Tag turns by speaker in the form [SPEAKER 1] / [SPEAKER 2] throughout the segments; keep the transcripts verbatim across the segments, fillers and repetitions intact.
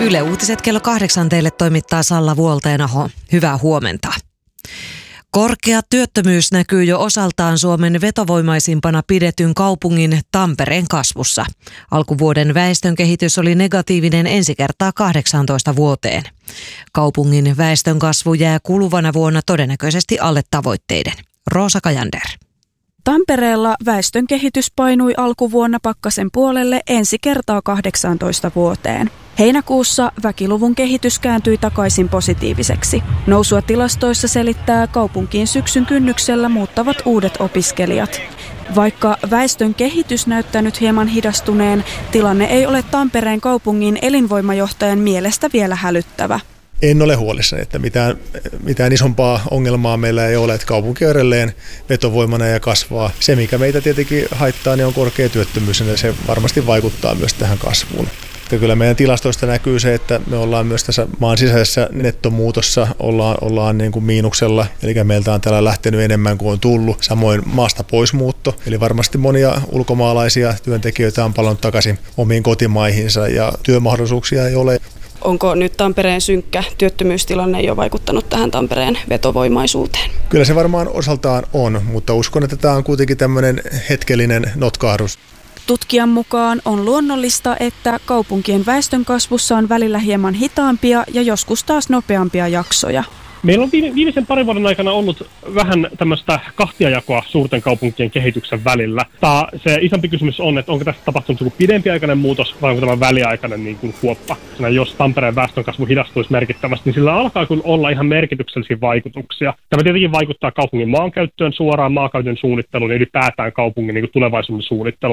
[SPEAKER 1] Yle Uutiset kello kahdeksan teille toimittaa Salla Vuolteenaho. Hyvää huomenta. Korkea työttömyys näkyy jo osaltaan Suomen vetovoimaisimpana pidetyn kaupungin Tampereen kasvussa. Alkuvuoden väestönkehitys oli negatiivinen ensi kertaa kahdeksaantoista vuoteen. Kaupungin väestönkasvu jää kuluvana vuonna todennäköisesti alle tavoitteiden. Roosa Kajander.
[SPEAKER 2] Tampereella väestönkehitys painui alkuvuonna pakkasen puolelle ensi kertaa kahdeksaantoista vuoteen. Heinäkuussa väkiluvun kehitys kääntyi takaisin positiiviseksi. Nousua tilastoissa selittää kaupunkiin syksyn kynnyksellä muuttavat uudet opiskelijat. Vaikka väestön kehitys näyttää nyt hieman hidastuneen, tilanne ei ole Tampereen kaupungin elinvoimajohtajan mielestä vielä hälyttävä.
[SPEAKER 3] En ole huolissani, että mitään, mitään isompaa ongelmaa meillä ei ole, että kaupunki on edelleen vetovoimana ja kasvaa. Se, mikä meitä tietenkin haittaa, niin on korkea työttömyys, ja se varmasti vaikuttaa myös tähän kasvuun. Kyllä meidän tilastoista näkyy se, että me ollaan myös tässä maan sisäisessä nettomuutossa, ollaan, ollaan niin kuin miinuksella, eli meiltä on täällä lähtenyt enemmän kuin on tullut. Samoin maasta poismuutto, eli varmasti monia ulkomaalaisia työntekijöitä on palannut takaisin omiin kotimaihinsa ja työmahdollisuuksia ei ole.
[SPEAKER 2] Onko nyt Tampereen synkkä työttömyystilanne jo vaikuttanut tähän Tampereen vetovoimaisuuteen?
[SPEAKER 3] Kyllä se varmaan osaltaan on, mutta uskon, että tämä on kuitenkin tämmöinen hetkellinen notkahdus.
[SPEAKER 2] Tutkijan mukaan on luonnollista, että kaupunkien väestönkasvussa on välillä hieman hitaampia ja joskus taas nopeampia jaksoja.
[SPEAKER 4] Meillä on viimeisen parin vuoden aikana ollut vähän tämmöistä kahtiajakoa suurten kaupunkien kehityksen välillä. Tämä, se isompi kysymys on, että onko tässä tapahtunut joku pidempiaikainen muutos vai onko tämä väliaikainen niin kuin kuoppa. Jos Tampereen väestönkasvu hidastuisi merkittävästi, niin sillä alkaa kyllä olla ihan merkityksellisiä vaikutuksia. Tämä tietenkin vaikuttaa kaupungin maankäyttöön suoraan, maankäytön suunnitteluun ja ylipäätään kaupungin niin kuin tulevaisuuden suunnitteluun.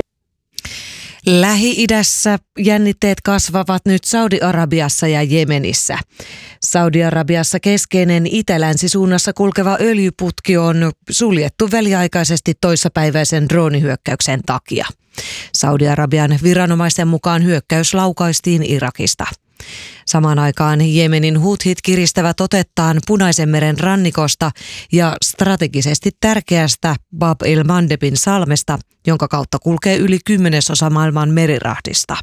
[SPEAKER 1] Lähi-idässä jännitteet kasvavat nyt Saudi-Arabiassa ja Jemenissä. Saudi-Arabiassa keskeinen itä-länsisuunnassa kulkeva öljyputki on suljettu väliaikaisesti toissapäiväisen droonihyökkäyksen takia. Saudi-Arabian viranomaisten mukaan hyökkäys laukaistiin Irakista. Samaan aikaan Jemenin huthit kiristävät otettaan Punaisenmeren rannikosta ja strategisesti tärkeästä Bab el-Mandebin salmesta, jonka kautta kulkee yli kymmenesosa maailman merirahdista.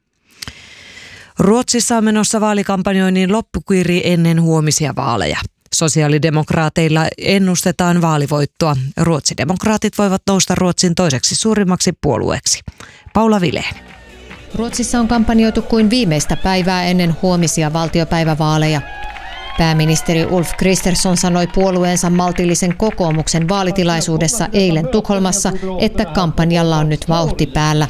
[SPEAKER 1] Ruotsissa on menossa vaalikampanjoinnin loppukiri ennen huomisia vaaleja. Sosiaalidemokraateilla ennustetaan vaalivoittoa. Ruotsidemokraatit voivat nousta Ruotsin toiseksi suurimmaksi puolueeksi. Paula Vilén.
[SPEAKER 5] Ruotsissa on kampanjoitu kuin viimeistä päivää ennen huomisia valtiopäivävaaleja. Pääministeri Ulf Kristersson sanoi puolueensa maltillisen kokoomuksen vaalitilaisuudessa eilen Tukholmassa, että kampanjalla on nyt vauhti päällä.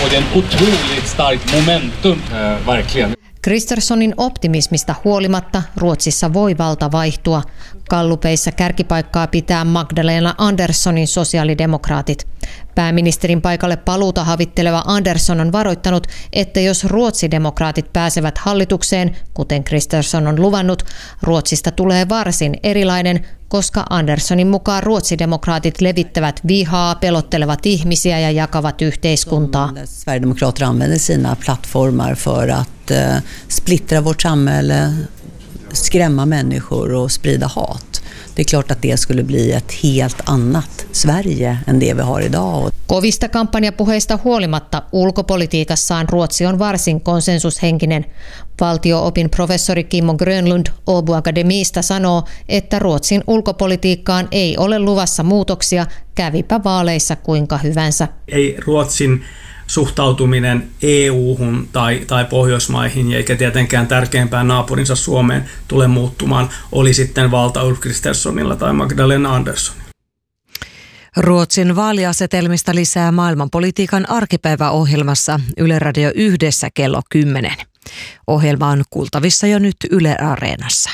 [SPEAKER 5] Kristerssonin optimismista huolimatta Ruotsissa voi valta vaihtua. Gallupeissa kärkipaikkaa pitää Magdalena Anderssonin sosiaalidemokraatit. Pääministerin paikalle paluuta havitteleva Andersson on varoittanut, että jos ruotsidemokraatit pääsevät hallitukseen, kuten Kristersson on luvannut, Ruotsista tulee varsin erilainen, koska Anderssonin mukaan ruotsidemokraatit levittävät vihaa, pelottelevat ihmisiä ja jakavat yhteiskuntaa.
[SPEAKER 6] Sverigedemokrater använder sina plattformar för att splittra vårt samhälle, skrämma människor och sprida hat. Det är klart att det skulle bli ett helt annat Sverige än det vi har idag.
[SPEAKER 5] Kovista kampanjapuheista huolimatta ulkopolitiikassaan Ruotsi on varsin konsensushenkinen. Valtio-opin professori Kimmo Grönlund Åbo Akademista sanoo, että Ruotsin ulkopolitiikkaan ei ole luvassa muutoksia, kävipä vaaleissa kuinka hyvänsä.
[SPEAKER 7] Ei Ruotsin suhtautuminen E U-hun tai, tai Pohjoismaihin, eikä tietenkään tärkeimpään naapurinsa Suomeen tule muuttumaan, oli sitten valta Ulf Kristerssonilla tai Magdalena Anderssonilla.
[SPEAKER 1] Ruotsin vaaliasetelmista lisää maailmanpolitiikan arkipäiväohjelmassa Yle Radio yhdessä kello kymmenen. Ohjelma on kuultavissa jo nyt Yle Areenassa.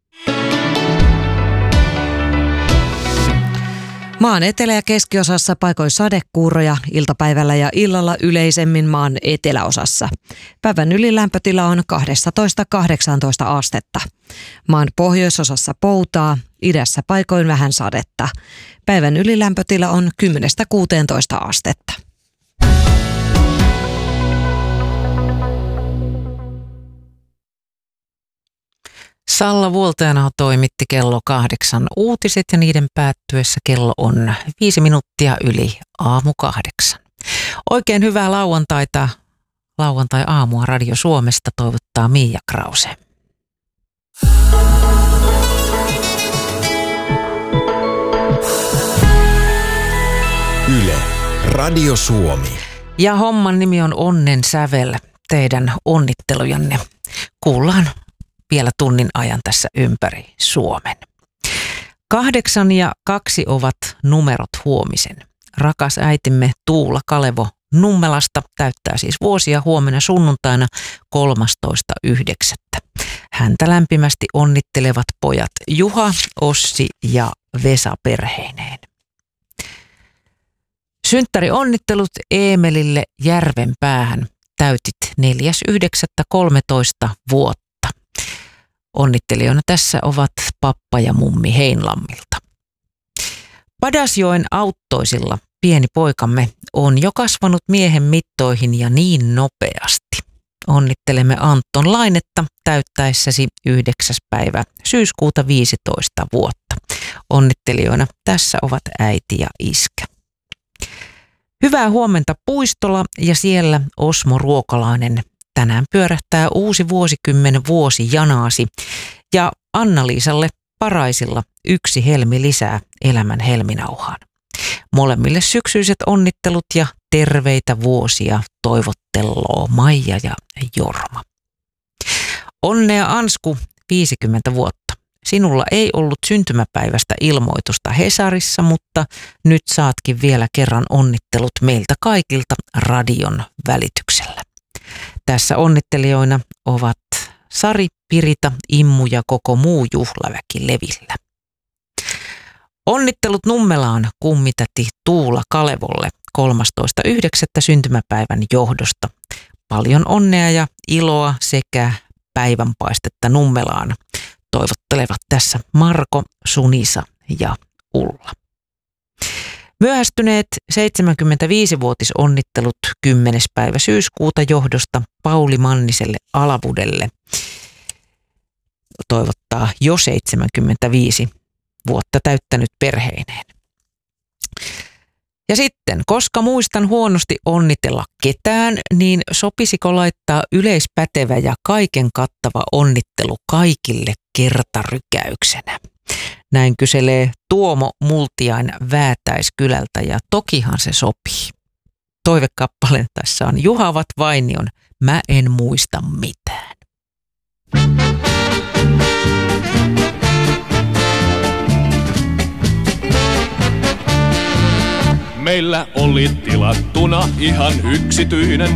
[SPEAKER 1] Maan etelä- ja keskiosassa paikoin sadekuuroja, iltapäivällä ja illalla yleisemmin maan eteläosassa. Päivän ylilämpötila on kaksitoista kahdeksantoista astetta. Maan pohjoisosassa poutaa, idässä paikoin vähän sadetta. Päivän ylilämpötila on kymmenestä kuuteentoista astetta.
[SPEAKER 8] Salla Vuolteenaho toimitti kello kahdeksan uutiset ja niiden päättyessä kello on viisi minuuttia yli aamu kahdeksan. Oikein hyvää lauantaita lauantai-aamua Radio Suomesta toivottaa Miia Krause.
[SPEAKER 9] Yle, Radio Suomi.
[SPEAKER 8] Ja homman nimi on Onnen sävel. Teidän onnittelujanne kuullaan vielä tunnin ajan tässä ympäri Suomen. Kahdeksan ja kaksi ovat numerot huomisen. Rakas äitimme Tuula Kalevo Nummelasta täyttää siis vuosia huomenna sunnuntaina kolmastoista yhdeksättä Häntä lämpimästi onnittelevat pojat Juha, Ossi ja Vesa perheineen. Synttäri onnittelut Eemelille Järvenpäähän. Täytit neljäs yhdeksättä kolmetoista vuotta. Onnittelijoina tässä ovat pappa ja mummi Heinlammilta. Padasjoen Auttoisilla pieni poikamme on jo kasvanut miehen mittoihin ja niin nopeasti. Onnittelemme Anton Lainetta täyttäessäsi yhdeksäs päivä syyskuuta viisitoista vuotta. Onnittelijoina tässä ovat äiti ja iskä. Hyvää huomenta Puistola ja siellä Osmo Ruokalainen. Tänään pyörähtää uusi vuosikymmen vuosi janaasi ja Anna-Liisalle Paraisilla yksi helmi lisää elämän helminauhaan. Molemmille syksyiset onnittelut ja terveitä vuosia toivottelloo Maija ja Jorma. Onnea Ansku, viisikymmentä vuotta. Sinulla ei ollut syntymäpäivästä ilmoitusta Hesarissa, mutta nyt saatkin vielä kerran onnittelut meiltä kaikilta radion välityksellä. Tässä onnittelijoina ovat Sari, Pirita, Immu ja koko muu juhlaväki levillä. Onnittelut Nummelaan kummitäti Tuula Kalevolle kolmastoista yhdeksättä syntymäpäivän johdosta. Paljon onnea ja iloa sekä päivänpaistetta Nummelaan toivottelevat tässä Marko, Sunisa ja Ulla. Myöhästyneet seitsemänkymmentäviisivuotisonnittelut kymmenes päivä syyskuuta johdosta Pauli Manniselle Alavudelle toivottaa jo seitsemänkymmentäviisi vuotta täyttänyt perheineen. Ja sitten, koska muistan huonosti onnitella ketään, niin sopisiko laittaa yleispätevä ja kaiken kattava onnittelu kaikille kertarykäyksenä? Näin kyselee Tuomo Multiain Väätäiskylältä ja tokihan se sopii. Toivekappaleen tässä on Juhavat Vainion Mä en muista mitään.
[SPEAKER 10] Meillä oli tilattuna ihan yksityinen